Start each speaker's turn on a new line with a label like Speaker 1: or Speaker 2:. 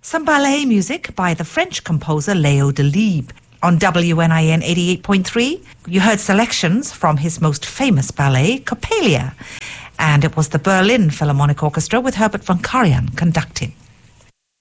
Speaker 1: some ballet music by the French composer Léo Delibes. On WNIN 88.3, you heard selections from his most famous ballet, Coppelia, and it was the Berlin Philharmonic Orchestra with Herbert von Karajan conducting.